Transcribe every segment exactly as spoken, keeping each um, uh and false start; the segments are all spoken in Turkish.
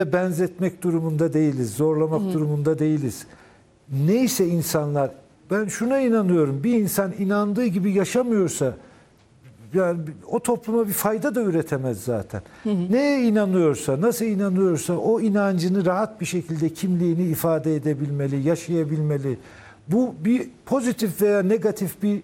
benzetmek durumunda değiliz, zorlamak Hı. durumunda değiliz. Neyse insanlar, ben şuna inanıyorum, bir insan inandığı gibi yaşamıyorsa yani o topluma bir fayda da üretemez zaten. Hı hı. Neye inanıyorsa, nasıl inanıyorsa o inancını rahat bir şekilde kimliğini ifade edebilmeli, yaşayabilmeli. Bu bir pozitif veya negatif bir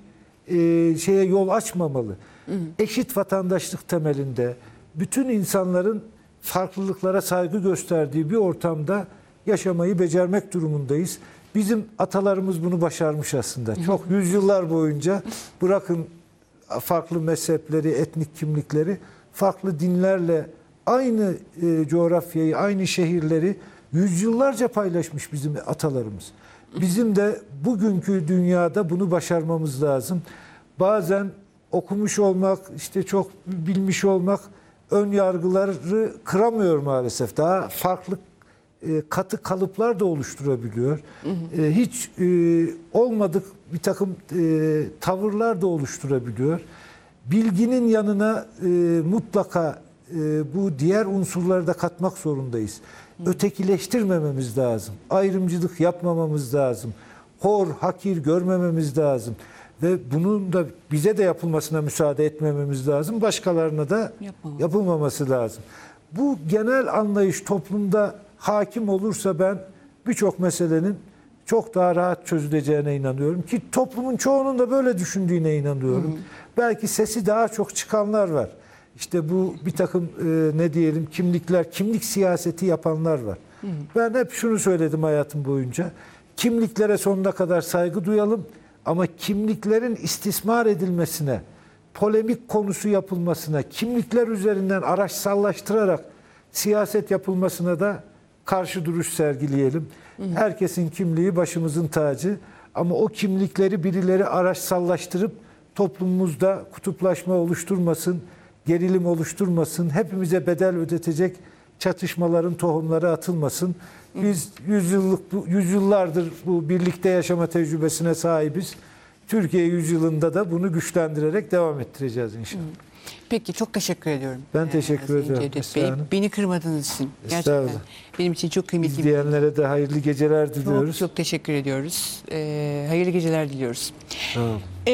e, şeye yol açmamalı. Hı hı. Eşit vatandaşlık temelinde bütün insanların farklılıklara saygı gösterdiği bir ortamda yaşamayı becermek durumundayız. Bizim atalarımız bunu başarmış aslında. Çok yüzyıllar boyunca bırakın farklı mezhepleri, etnik kimlikleri, farklı dinlerle aynı e, coğrafyayı, aynı şehirleri yüzyıllarca paylaşmış bizim atalarımız. Bizim de bugünkü dünyada bunu başarmamız lazım. Bazen okumuş olmak, işte çok bilmiş olmak ön yargıları kıramıyor maalesef. Daha farklı e, katı kalıplar da oluşturabiliyor. Hı hı. E, hiç e, olmadık bir takım e, tavırlar da oluşturabiliyor. Bilginin yanına e, mutlaka e, bu diğer unsurları da katmak zorundayız. Hı. Ötekileştirmememiz lazım. Ayrımcılık yapmamamız lazım. Hor, hakir görmememiz lazım. Ve bunun da bize de yapılmasına müsaade etmememiz lazım. Başkalarına da Yapamam. yapılmaması lazım. Bu genel anlayış toplumda hakim olursa ben birçok meselenin çok daha rahat çözüleceğine inanıyorum. Ki toplumun çoğunun da böyle düşündüğüne inanıyorum. Hı hı. Belki sesi daha çok çıkanlar var. İşte bu bir takım e, ne diyelim kimlikler, kimlik siyaseti yapanlar var. Hı hı. Ben hep şunu söyledim hayatım boyunca. Kimliklere sonuna kadar saygı duyalım. Ama kimliklerin istismar edilmesine, polemik konusu yapılmasına, kimlikler üzerinden araçsallaştırarak siyaset yapılmasına da karşı duruş sergileyelim. Hı hı. Herkesin kimliği başımızın tacı. Ama o kimlikleri birileri araçsallaştırıp toplumumuzda kutuplaşma oluşturmasın, gerilim oluşturmasın, hepimize bedel ödetecek çatışmaların tohumları atılmasın. Biz yüzyıllık, yüzyıllardır bu birlikte yaşama tecrübesine sahibiz. Türkiye yüzyılında da bunu güçlendirerek devam ettireceğiz inşallah. Peki, çok teşekkür ediyorum. Ben teşekkür ee, ediyorum. Bey, beni kırmadığınız için. Gerçekten benim için çok kıymetli. İzleyenlere de hayırlı geceler diliyoruz. Çok, çok teşekkür ediyoruz. Ee, hayırlı geceler diliyoruz. Tamam. Ee,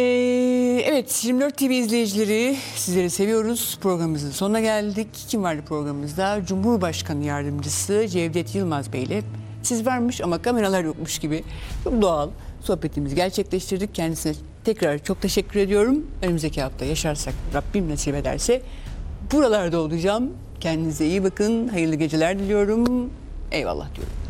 evet, yirmi dört T V izleyicileri, sizleri seviyoruz. Programımızın sonuna geldik. Kim vardı programımızda? Cumhurbaşkanı Yardımcısı Cevdet Yılmaz Bey ile siz varmış ama kameralar yokmuş gibi çok doğal sohbetimizi gerçekleştirdik. Kendisine tekrar çok teşekkür ediyorum. Önümüzdeki hafta yaşarsak, Rabbim nasip ederse buralarda olacağım. Kendinize iyi bakın. Hayırlı geceler diliyorum. Eyvallah diyorum.